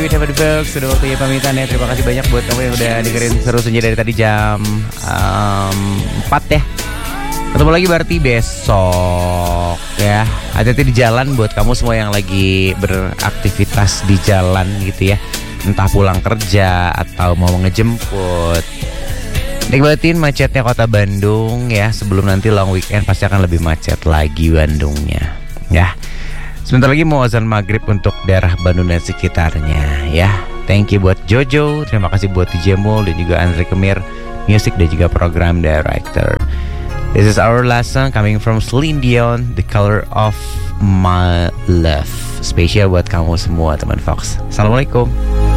with Heaven Box. Sudah waktunya pamitan ya. Terima kasih banyak buat kamu yang udah dengerin Seru Senja dari tadi jam 4 ya. Ketemu lagi berarti besok ya. Hati-hati di jalan buat kamu semua yang lagi beraktivitas di jalan gitu ya. Entah pulang kerja atau mau ngejemput. Nikmatin macetnya kota Bandung ya. Sebelum nanti long weekend pasti akan lebih macet lagi Bandungnya ya. Sebentar lagi mau azan maghrib untuk daerah Bandung dan sekitarnya ya. Thank you buat Jojo. Terima kasih buat DJ Mul dan juga Andre Kemir, music dan juga program director. This is our last song coming from Celine Dion, The Color of My Love. Spesial buat kamu semua teman Fox. Assalamualaikum.